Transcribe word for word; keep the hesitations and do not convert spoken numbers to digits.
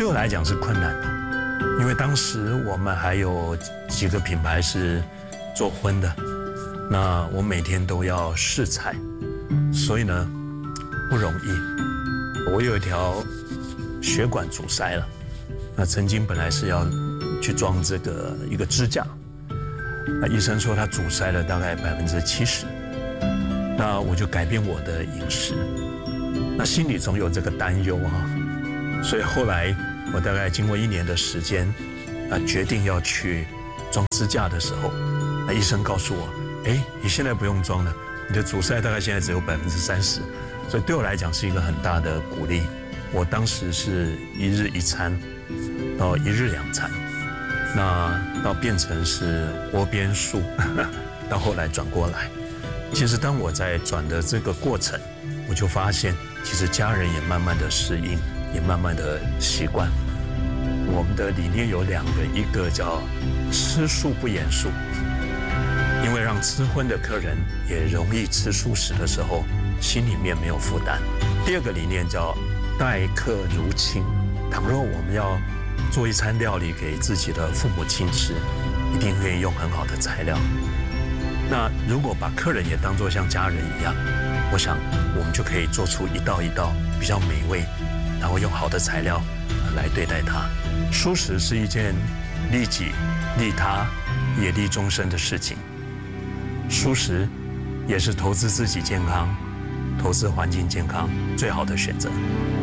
我来讲是困难的，因为当时我们还有几个品牌是做荤的，那我每天都要试菜，所以呢不容易。我有一条血管阻塞了，那曾经本来是要去装这个一个支架，那医生说他阻塞了大概百分之七十，那我就改变我的饮食，那心里总有这个担忧啊，所以后来我大概经过一年的时间，啊决定要去装支架的时候，那医生告诉我，哎，你现在不用装了，你的阻塞大概现在只有百分之三十，所以对我来讲是一个很大的鼓励。我当时是一日一餐，到一日两餐。那到变成是窝边素，到后来转过来。其实当我在转的这个过程，我就发现，其实家人也慢慢的适应，也慢慢的习惯。我们的理念有两个，一个叫吃素不言素，因为让吃荤的客人也容易吃素食的时候，心里面没有负担。第二个理念叫待客如亲，倘若我们要做一餐料理给自己的父母亲吃，一定会用很好的材料。那如果把客人也当作像家人一样，我想我们就可以做出一道一道比较美味，然后用好的材料来对待它。素食是一件利己、利他也利众生的事情。素食也是投资自己健康、投资环境健康最好的选择。